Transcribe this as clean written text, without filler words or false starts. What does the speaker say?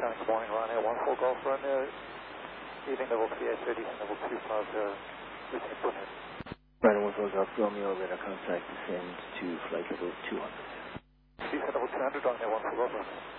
Good morning, Ryanair 14 Golf Romeo. Evening level 3830, level 250, looking at Bunhead. Ryanair 14 Golf Romeo, radar contact descend to flight level 200. Descend level 200, Ryanair 14 Golf Romeo.